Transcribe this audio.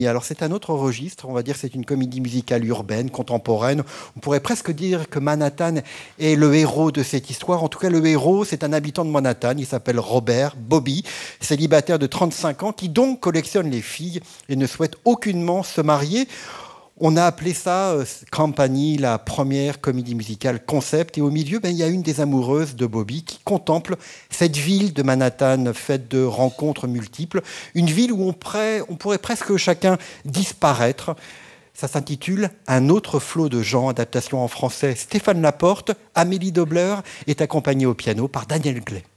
Et alors c'est un autre registre, on va dire c'est une comédie musicale urbaine, contemporaine. On pourrait presque dire que Manhattan est le héros de cette histoire. En tout cas, le héros, c'est un habitant de Manhattan, il s'appelle Robert Bobby, célibataire de 35 ans, qui donc collectionne les filles et ne souhaite aucunement se marier. On a appelé ça Company, la première comédie musicale concept. Et au milieu, il y a une des amoureuses de Bobby qui contemple cette ville de Manhattan faite de rencontres multiples. Une ville où on pourrait presque chacun disparaître. Ça s'intitule Un autre flot de gens, adaptation en français. Stéphane Laporte, Amélie Dobler est accompagnée au piano par Daniel Glay.